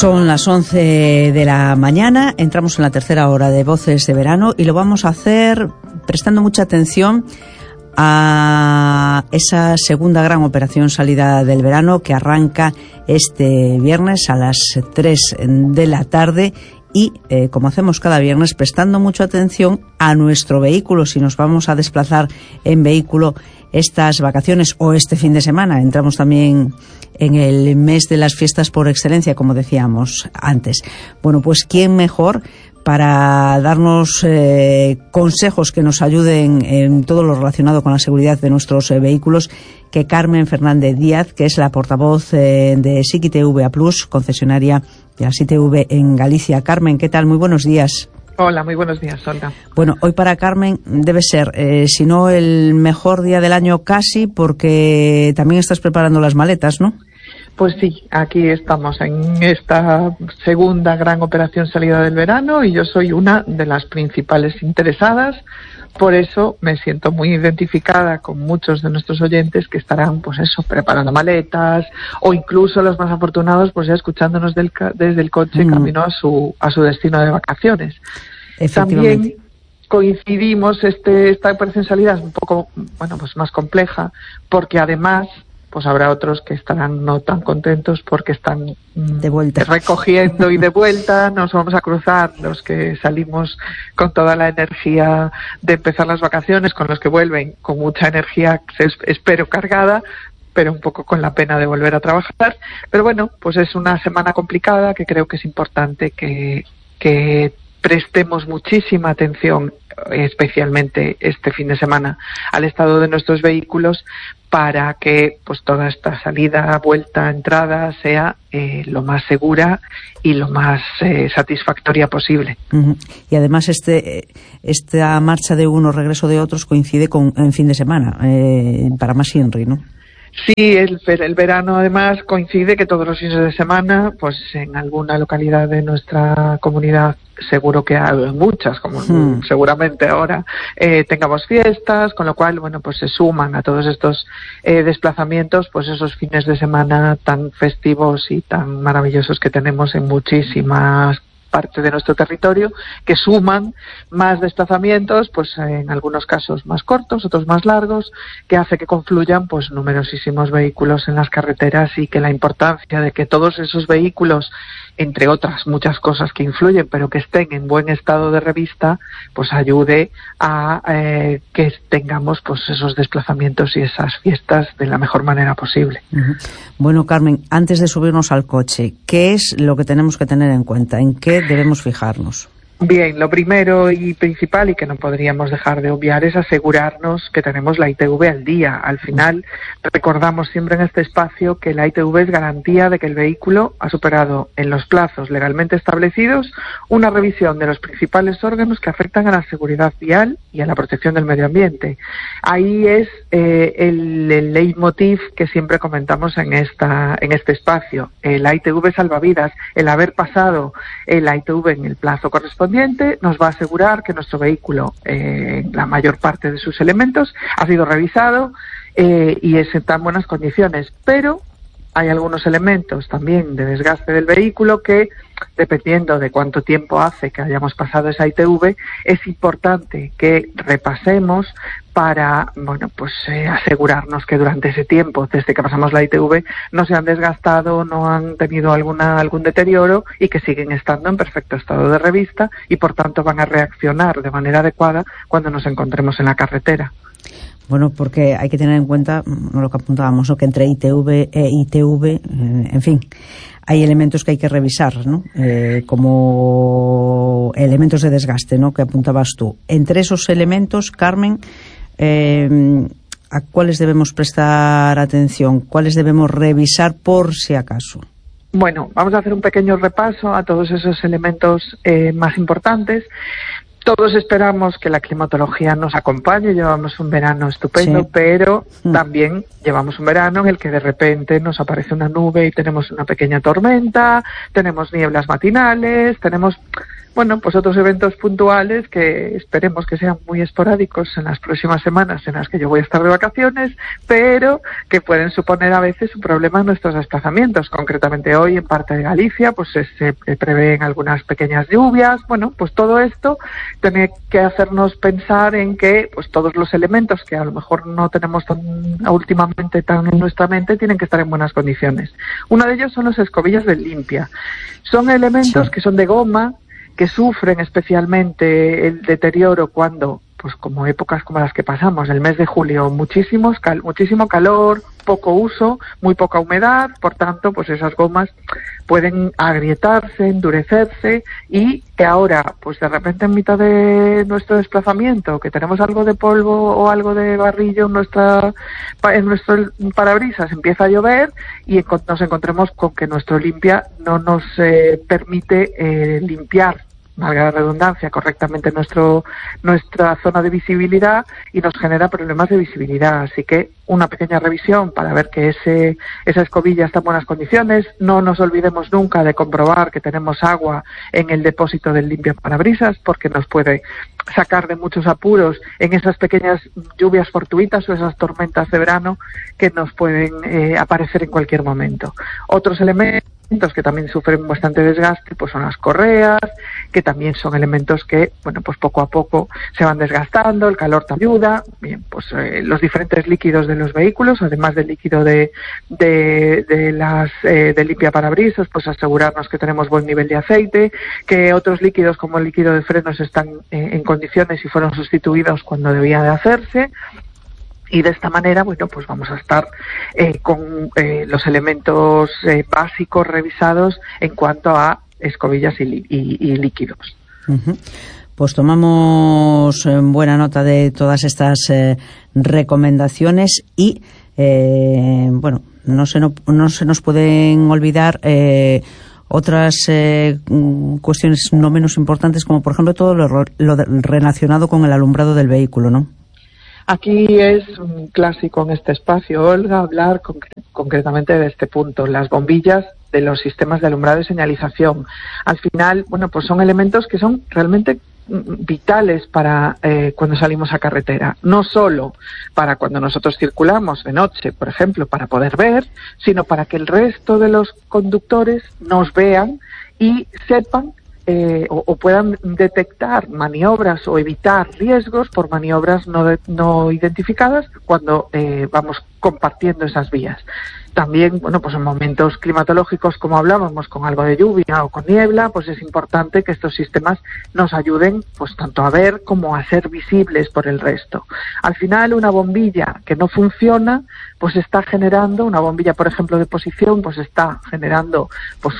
Son las 11 de la mañana, entramos en la tercera hora de Voces de Verano y lo vamos a hacer prestando mucha atención a esa segunda gran operación salida del verano que arranca este viernes a las 3 de la tarde y, como hacemos cada viernes, prestando mucha atención a nuestro vehículo, si nos vamos a desplazar en vehículo estas vacaciones o este fin de semana. Entramos también en el mes de las fiestas por excelencia, como decíamos antes. Bueno, pues ¿quién mejor para darnos consejos que nos ayuden en todo lo relacionado con la seguridad de nuestros vehículos que Carmen Fernández Díaz, que es la portavoz de SIC ITV Plus, concesionaria de las ITV en Galicia? Carmen, ¿qué tal? Muy buenos días. Hola, muy buenos días, Olga. Bueno, hoy para Carmen debe ser, si no el mejor día del año casi, porque también estás preparando las maletas, ¿no? Pues sí, aquí estamos en esta segunda gran operación salida del verano y yo soy una de las principales interesadas. Por eso me siento muy identificada con muchos de nuestros oyentes que estarán, pues eso, preparando maletas o incluso los más afortunados, pues ya escuchándonos desde el coche camino a su destino de vacaciones. También coincidimos, esta operación salida es un poco, bueno, pues más compleja porque además pues habrá otros que estarán no tan contentos porque están de vuelta, recogiendo y de vuelta. Nos vamos a cruzar los que salimos con toda la energía de empezar las vacaciones, con los que vuelven con mucha energía, espero cargada, pero un poco con la pena de volver a trabajar. Pero bueno, pues es una semana complicada que creo que es importante que prestemos muchísima atención, especialmente este fin de semana, al estado de nuestros vehículos para que pues toda esta salida, vuelta, entrada sea lo más segura y lo más satisfactoria posible. Y además esta marcha de unos, regreso de otros coincide con en fin de semana, para más INRI, ¿no? Sí, el verano además coincide que todos los fines de semana, pues en alguna localidad de nuestra comunidad, seguro que hay muchas, como seguramente ahora tengamos fiestas, con lo cual, bueno, pues se suman a todos estos desplazamientos, pues esos fines de semana tan festivos y tan maravillosos que tenemos en muchísimas parte de nuestro territorio, que suman más desplazamientos, pues en algunos casos más cortos, otros más largos, que hace que confluyan pues numerosísimos vehículos en las carreteras y que la importancia de que todos esos vehículos, entre otras muchas cosas que influyen, pero que estén en buen estado de revista, pues ayude a que tengamos pues esos desplazamientos y esas fiestas de la mejor manera posible. Bueno, Carmen, antes de subirnos al coche, ¿qué es lo que tenemos que tener en cuenta? ¿En qué debemos fijarnos? Bien, lo primero y principal y que no podríamos dejar de obviar es asegurarnos que tenemos la ITV al día. Al final, recordamos siempre en este espacio que la ITV es garantía de que el vehículo ha superado en los plazos legalmente establecidos una revisión de los principales órganos que afectan a la seguridad vial y a la protección del medio ambiente. Ahí es el leitmotiv que siempre comentamos en este espacio. La ITV salvavidas, el haber pasado la ITV en el plazo correspondiente, nos va a asegurar que nuestro vehículo, la mayor parte de sus elementos, ha sido revisado y es en tan buenas condiciones. Pero hay algunos elementos también de desgaste del vehículo que, dependiendo de cuánto tiempo hace que hayamos pasado esa ITV, es importante que repasemos para, bueno, pues asegurarnos que durante ese tiempo, desde que pasamos la ITV, no se han desgastado, no han tenido algún deterioro y que siguen estando en perfecto estado de revista y, por tanto, van a reaccionar de manera adecuada cuando nos encontremos en la carretera. Bueno, porque hay que tener en cuenta lo que apuntábamos, ¿no? Que entre ITV e ITV, en fin, hay elementos que hay que revisar, ¿no? Como elementos de desgaste, ¿no? Que apuntabas tú. Entre esos elementos, Carmen, ¿a cuáles debemos prestar atención? ¿Cuáles debemos revisar por si acaso? Bueno, vamos a hacer un pequeño repaso a todos esos elementos más importantes. Todos esperamos que la climatología nos acompañe, llevamos un verano estupendo, sí, pero también llevamos un verano en el que de repente nos aparece una nube y tenemos una pequeña tormenta, tenemos nieblas matinales, tenemos, bueno, pues otros eventos puntuales que esperemos que sean muy esporádicos en las próximas semanas en las que yo voy a estar de vacaciones, pero que pueden suponer a veces un problema en nuestros desplazamientos. Concretamente hoy en parte de Galicia pues se prevén algunas pequeñas lluvias. Bueno, pues todo esto tiene que hacernos pensar en que pues todos los elementos que a lo mejor no tenemos últimamente tan en nuestra mente tienen que estar en buenas condiciones. Uno de ellos son las escobillas de limpia. Son elementos que son de goma, que sufren especialmente el deterioro cuando, pues como épocas como las que pasamos, el mes de julio, muchísimo calor, poco uso, muy poca humedad, por tanto, pues esas gomas pueden agrietarse, endurecerse, y que ahora, pues de repente en mitad de nuestro desplazamiento, que tenemos algo de polvo o algo de barrillo en nuestro parabrisas, empieza a llover y nos encontremos con que nuestro limpia no nos permite limpiar, valga la redundancia, correctamente nuestra zona de visibilidad, y nos genera problemas de visibilidad. Así que una pequeña revisión para ver que esa escobilla está en buenas condiciones. No nos olvidemos nunca de comprobar que tenemos agua en el depósito del limpiaparabrisas, porque nos puede sacar de muchos apuros en esas pequeñas lluvias fortuitas o esas tormentas de verano que nos pueden aparecer en cualquier momento. Otros elementos que también sufren bastante desgaste pues son las correas, que también son elementos que, bueno, pues poco a poco se van desgastando, el calor te ayuda. Bien, pues los diferentes líquidos de los vehículos, además del líquido de limpiaparabrisas, pues asegurarnos que tenemos buen nivel de aceite, que otros líquidos como el líquido de frenos están en condiciones y fueron sustituidos cuando debía de hacerse. Y de esta manera, bueno, pues vamos a estar con los elementos básicos revisados en cuanto a escobillas y líquidos. Uh-huh. Pues tomamos buena nota de todas estas recomendaciones y, bueno, no se nos pueden olvidar otras cuestiones no menos importantes, como por ejemplo todo lo relacionado con el alumbrado del vehículo, ¿no? Aquí es un clásico en este espacio, Olga, hablar concretamente de este punto, las bombillas de los sistemas de alumbrado y señalización. Al final, bueno, pues son elementos que son realmente vitales para cuando salimos a carretera, no solo para cuando nosotros circulamos de noche, por ejemplo, para poder ver, sino para que el resto de los conductores nos vean y sepan o puedan detectar maniobras o evitar riesgos por maniobras no identificadas cuando vamos compartiendo esas vías. También, bueno, pues en momentos climatológicos, como hablábamos, con algo de lluvia o con niebla, pues es importante que estos sistemas nos ayuden, pues tanto a ver como a ser visibles por el resto. Al final, una bombilla que no funciona, pues está generando, una bombilla, por ejemplo, de posición, pues está generando pues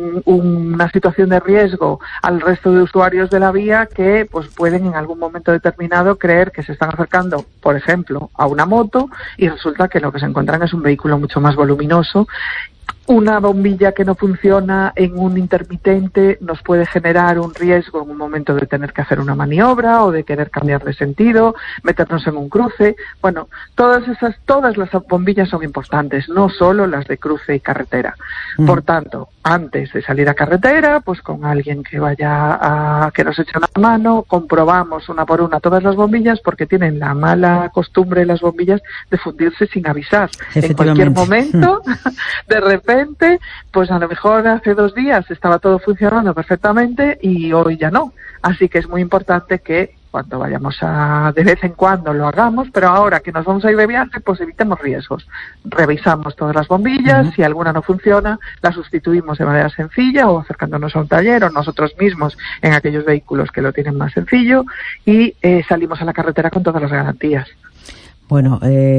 una situación de riesgo al resto de usuarios de la vía que pues pueden en algún momento determinado creer que se están acercando, por ejemplo, a una moto, y resulta que lo que se encuentran es un vehículo mucho más voluminoso. Una bombilla que no funciona en un intermitente nos puede generar un riesgo en un momento de tener que hacer una maniobra o de querer cambiar de sentido, meternos en un cruce. Bueno, todas las bombillas son importantes, no solo las de cruce y carretera. Por tanto, antes de salir a carretera, pues con alguien que que nos eche una mano, comprobamos una por una todas las bombillas, porque tienen la mala costumbre las bombillas de fundirse sin avisar. En cualquier momento, de repente, pues a lo mejor hace 2 días estaba todo funcionando perfectamente y hoy ya no. Así que es muy importante que cuando vayamos de vez en cuando lo hagamos, pero ahora que nos vamos a ir de viaje, pues evitemos riesgos. Revisamos todas las bombillas, si alguna no funciona, la sustituimos de manera sencilla o acercándonos a un taller o nosotros mismos en aquellos vehículos que lo tienen más sencillo, y salimos a la carretera con todas las garantías. Bueno,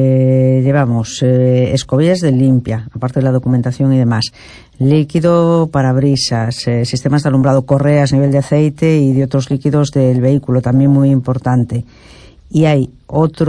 llevamos escobillas de limpia, aparte de la documentación y demás, líquido parabrisas, sistemas de alumbrado, correas, nivel de aceite y de otros líquidos del vehículo, también muy importante. Y hay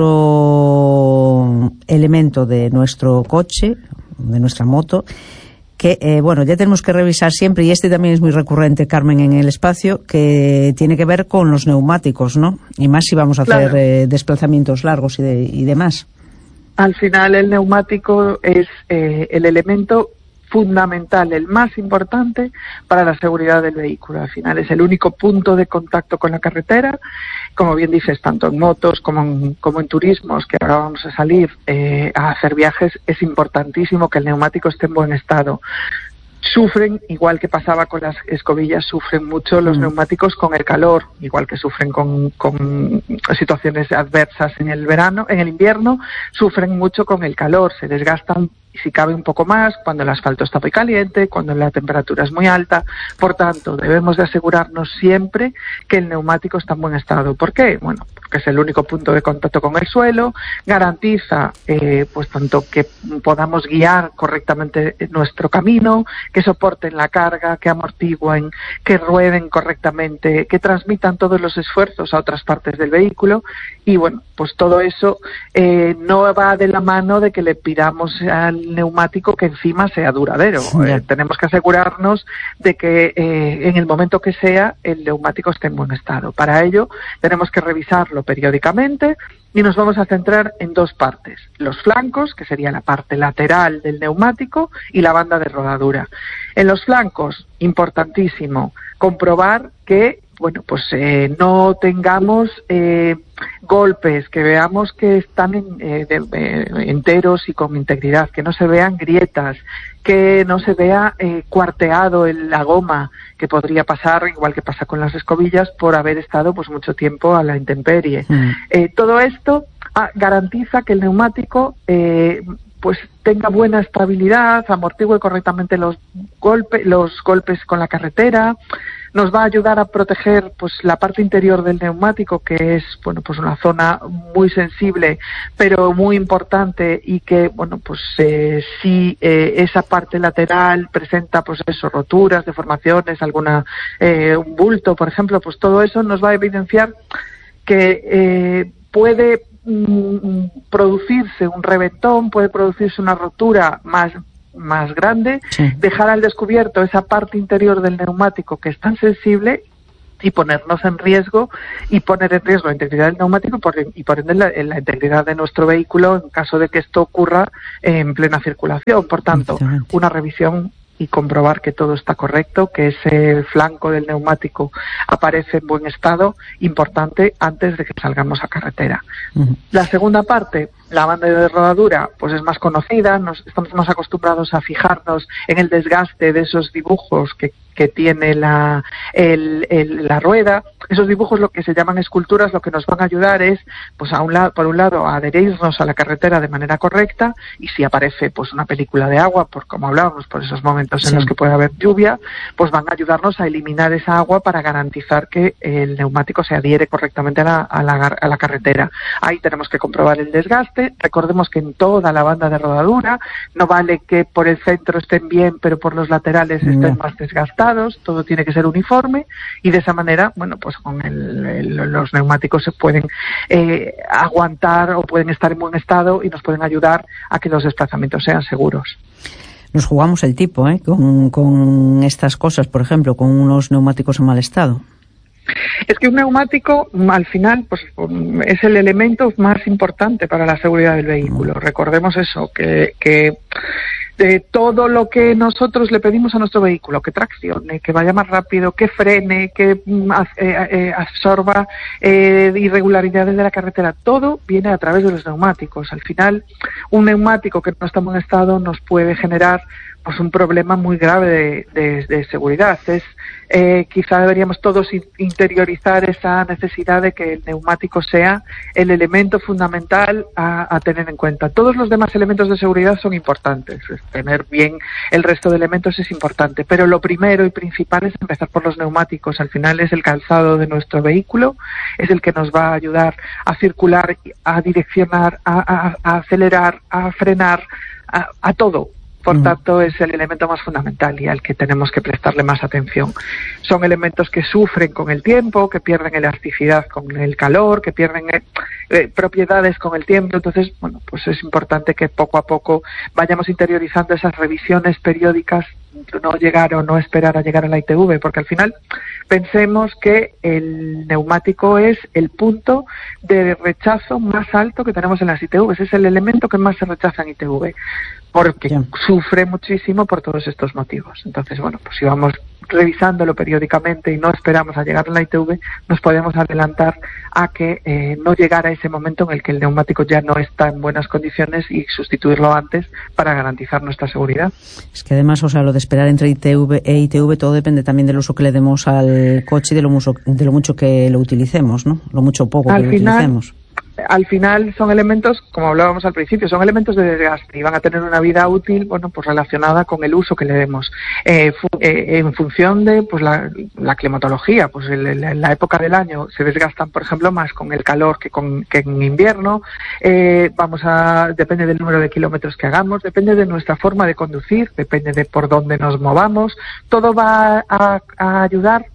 otro elemento de nuestro coche, de nuestra moto, que, bueno, ya tenemos que revisar siempre, y este también es muy recurrente, Carmen, en el espacio, que tiene que ver con los neumáticos, ¿no? Y más si vamos a hacer desplazamientos largos y demás. Al final el neumático es el elemento fundamental, el más importante para la seguridad del vehículo. Al final es el único punto de contacto con la carretera, como bien dices, tanto en motos como en turismos, que ahora vamos a salir a hacer viajes. Es importantísimo que el neumático esté en buen estado. Sufren, igual que pasaba con las escobillas, sufren mucho los neumáticos con el calor, igual que sufren con situaciones adversas en el invierno, sufren mucho con el calor, se desgastan, si cabe, un poco más cuando el asfalto está muy caliente, cuando la temperatura es muy alta. Por tanto, debemos de asegurarnos siempre que el neumático está en buen estado. ¿Por qué? Bueno, porque es el único punto de contacto con el suelo, garantiza pues tanto que podamos guiar correctamente nuestro camino, que soporten la carga, que amortiguen, que rueden correctamente, que transmitan todos los esfuerzos a otras partes del vehículo. Y bueno, pues todo eso no va de la mano de que le pidamos al neumático que encima sea duradero. Tenemos que asegurarnos de que en el momento que sea, el neumático esté en buen estado. Para ello tenemos que revisarlo periódicamente y nos vamos a centrar en dos partes: los flancos, que sería la parte lateral del neumático, y la banda de rodadura. En los flancos, importantísimo comprobar que no tengamos golpes, que veamos que están enteros y con integridad, que no se vean grietas, que no se vea cuarteado la goma, que podría pasar, igual que pasa con las escobillas, por haber estado pues mucho tiempo a la intemperie. Todo esto garantiza que el neumático pues tenga buena estabilidad, amortigue correctamente los golpes con la carretera. Nos va a ayudar a proteger pues la parte interior del neumático, que es pues una zona muy sensible pero muy importante, y que si esa parte lateral presenta pues roturas, deformaciones, un bulto, por ejemplo, pues todo eso nos va a evidenciar que puede producirse un reventón, puede producirse una rotura más grande, dejar al descubierto esa parte interior del neumático que es tan sensible y ponernos en riesgo, y poner en riesgo la integridad del neumático y por ende la integridad de nuestro vehículo en caso de que esto ocurra en plena circulación. Por tanto, una revisión y comprobar que todo está correcto, que ese flanco del neumático aparece en buen estado, importante antes de que salgamos a carretera. La segunda parte, la banda de rodadura, pues es más conocida, estamos más acostumbrados a fijarnos en el desgaste de esos dibujos que tiene la rueda. Esos dibujos, lo que se llaman esculturas, lo que nos van a ayudar es, pues por un lado, a adherirnos a la carretera de manera correcta, y si aparece pues una película de agua, como hablábamos, por esos momentos en los que puede haber lluvia, pues van a ayudarnos a eliminar esa agua para garantizar que el neumático se adhiere correctamente a la carretera. Ahí tenemos que comprobar el desgaste. Recordemos que en toda la banda de rodadura no vale que por el centro estén bien, pero por los laterales estén más desgastados. Todo tiene que ser uniforme, y de esa manera, pues con los neumáticos se pueden aguantar o pueden estar en buen estado y nos pueden ayudar a que los desplazamientos sean seguros. Nos jugamos el tipo, con estas cosas, por ejemplo, con unos neumáticos en mal estado. Es que un neumático, al final, pues es el elemento más importante para la seguridad del vehículo. Recordemos eso, que de todo lo que nosotros le pedimos a nuestro vehículo, que traccione, que vaya más rápido, que frene, que absorba irregularidades de la carretera, todo viene a través de los neumáticos. Al final, un neumático que no está en buen estado nos puede generar pues un problema muy grave de seguridad. Quizá deberíamos todos interiorizar esa necesidad de que el neumático sea el elemento fundamental a tener en cuenta. Todos los demás elementos de seguridad son importantes. Tener bien el resto de elementos es importante, pero lo primero y principal es empezar por los neumáticos. Al final es el calzado de nuestro vehículo, es el que nos va a ayudar a circular, a direccionar, a acelerar, a frenar, a todo. Por tanto, es el elemento más fundamental y al que tenemos que prestarle más atención. Son elementos que sufren con el tiempo, que pierden elasticidad con el calor, que pierden propiedades con el tiempo. Entonces, bueno, pues es importante que poco a poco vayamos interiorizando esas revisiones periódicas, no llegar o no esperar a llegar a la ITV, porque al final pensemos que el neumático es el punto de rechazo más alto que tenemos en las ITVs, es el elemento que más se rechaza en ITV, porque sufre muchísimo por todos estos motivos. Entonces, bueno, pues si vamos revisándolo periódicamente y no esperamos a llegar a la ITV, nos podemos adelantar a que no llegara ese momento en el que el neumático ya no está en buenas condiciones y sustituirlo antes para garantizar nuestra seguridad. Es que además, o sea, lo de esperar entre ITV e ITV, todo depende también del uso que le demos al coche y de lo mucho que lo utilicemos, ¿no? Lo mucho o poco que lo utilicemos. Al final son elementos, como hablábamos al principio, son elementos de desgaste y van a tener una vida útil, bueno, pues relacionada con el uso que le demos. En función de pues la climatología, pues en la época del año se desgastan, por ejemplo, más con el calor que en invierno. Depende del número de kilómetros que hagamos, depende de nuestra forma de conducir, depende de por dónde nos movamos. Todo va a ayudar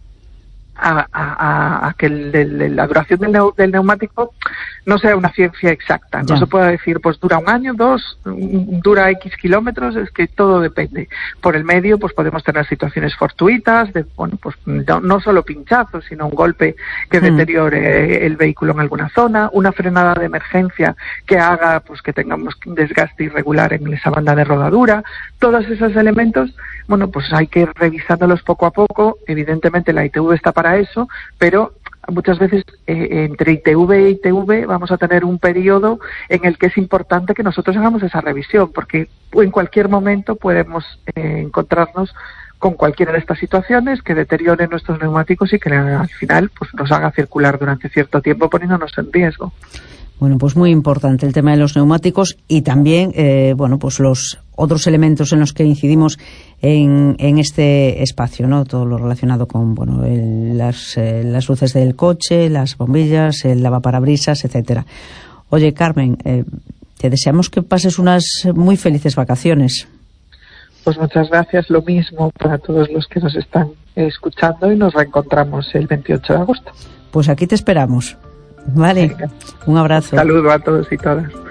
a que la duración del neumático no sea una ciencia exacta. No se puede decir, pues dura 1 año, 2, dura X kilómetros, es que todo depende. Por el medio, pues podemos tener situaciones fortuitas, pues no solo pinchazos, sino un golpe que deteriore el vehículo en alguna zona, una frenada de emergencia que haga pues que tengamos un desgaste irregular en esa banda de rodadura. Todos esos elementos, bueno, pues hay que ir revisándolos poco a poco. Evidentemente la ITV está para eso, pero muchas veces entre ITV e ITV vamos a tener un periodo en el que es importante que nosotros hagamos esa revisión, porque en cualquier momento podemos encontrarnos con cualquiera de estas situaciones que deterioren nuestros neumáticos y que al final pues nos haga circular durante cierto tiempo poniéndonos en riesgo. Bueno, pues muy importante el tema de los neumáticos y también, pues los otros elementos en los que incidimos en este espacio, ¿no? Todo lo relacionado con, las luces del coche, las bombillas, el lavaparabrisas, etcétera. Oye, Carmen, te deseamos que pases unas muy felices vacaciones. Pues muchas gracias, lo mismo para todos los que nos están escuchando y nos reencontramos el 28 de agosto. Pues aquí te esperamos. Vale, venga. Un abrazo. Saludo a todos y todas.